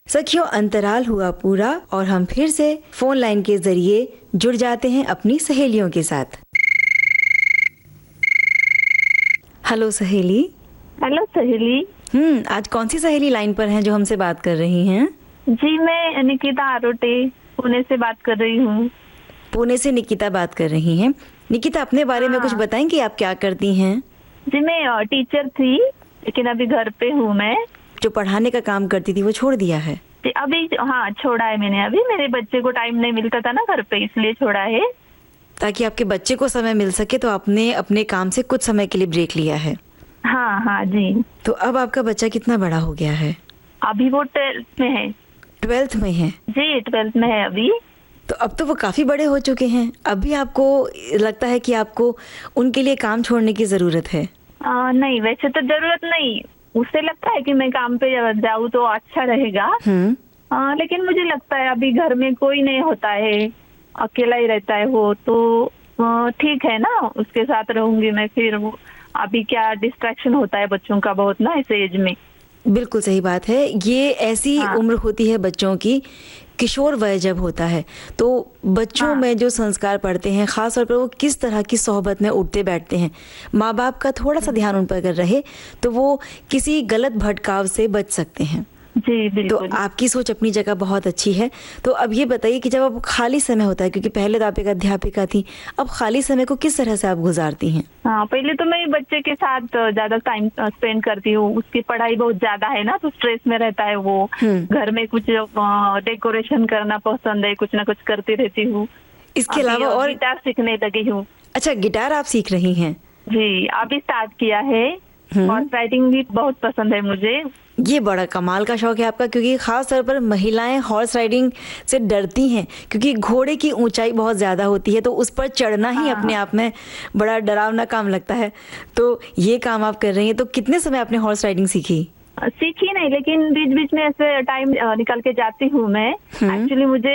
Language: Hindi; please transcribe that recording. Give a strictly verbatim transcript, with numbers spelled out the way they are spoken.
सखियों, अंतराल हुआ पूरा और हम फिर से फोन लाइन के जरिए जुड़ जाते हैं अपनी सहेलियों के साथ। हेलो सहेली। हेलो सहेली। हम्म आज कौन सी सहेली लाइन पर हैं जो हमसे बात कर रही हैं? जी, मैं निकिता आरोटे पुणे से बात कर रही हूँ। पुणे से निकिता बात कर रही हैं। निकिता, अपने बारे में कुछ बताएंगी, आप क्या करती हैं? जी, मैं टीचर थी लेकिन अभी घर पे हूँ मैं। जो पढ़ाने का काम करती थी वो छोड़ दिया है? जी, अभी हाँ छोड़ा है मैंने। अभी मेरे बच्चे को टाइम नहीं मिलता था ना घर पे, इसलिए छोड़ा है। ताकि आपके बच्चे को समय मिल सके तो आपने अपने काम से कुछ समय के लिए ब्रेक लिया है। हाँ हाँ जी। तो अब आपका बच्चा कितना बड़ा हो गया है? अभी वो ट्वेल्थ में है। ट्वेल्थ में है? जी, ट्वेल्थ में है अभी। तो अब तो वो काफी बड़े हो चुके हैं। अभी आपको लगता है कि आपको उनके लिए काम छोड़ने की जरूरत है? आ, नहीं, वैसे तो जरूरत नहीं। उसे लगता है कि मैं काम पे जाऊँ तो अच्छा रहेगा। हम्म आ, लेकिन मुझे लगता है अभी घर में कोई नहीं होता है, अकेला ही रहता है वो, तो आ, ठीक है ना, उसके साथ रहूंगी मैं। फिर वो अभी क्या डिस्ट्रैक्शन होता है बच्चों का बहुत ना इस एज में। बिल्कुल सही बात है। ये ऐसी हाँ। उम्र होती है बच्चों की, किशोर वय जब होता है तो बच्चों हाँ। में जो संस्कार पड़ते हैं, खास तौर पर वो किस तरह की सोहबत में उठते बैठते हैं, माँ बाप का थोड़ा सा ध्यान उन पर अगर रहे तो वो किसी गलत भटकाव से बच सकते हैं। जी तो बिल्कुल। आपकी सोच अपनी जगह बहुत अच्छी है। तो अब ये बताइए कि जब आप खाली समय होता है, क्योंकि पहले तो आप एक अध्यापिका थी, अब खाली समय को किस तरह से आप गुजारती हैं? हाँ, पहले तो मैं बच्चे के साथ ज्यादा टाइम स्पेंड करती हूँ। उसकी पढ़ाई बहुत ज्यादा है ना, तो स्ट्रेस में रहता है वो। हम्म घर में कुछ डेकोरेशन करना पसंद है, कुछ ना कुछ करती रहती हूँ। इसके अलावा और? गिटार सीखने लगी हूँ। अच्छा, गिटार आप सीख रही हैं? जी, अभी स्टार्ट किया है। हॉर्स राइडिंग भी बहुत पसंद है मुझे। ये बड़ा कमाल का शौक है आपका, क्योंकि खास तौर पर महिलाएं हॉर्स राइडिंग से डरती हैं, क्योंकि घोड़े की ऊंचाई बहुत ज्यादा होती है, तो उस पर चढ़ना ही हाँ। अपने आप में बड़ा डरावना काम लगता है। तो ये काम आप कर रही हैं। तो कितने समय आपने हॉर्स राइडिंग सीखी? सीखी नहीं, लेकिन बीच बीच में ऐसे टाइम निकल के जाती हूँ मैं। एक्चुअली मुझे